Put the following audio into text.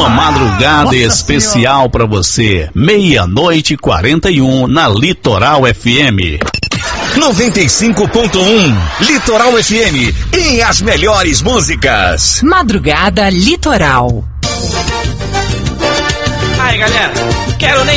Uma madrugada especial pra você. 00:41 na Litoral FM. 95.1 Litoral FM e as melhores músicas. Madrugada Litoral. Ai, galera, quero nem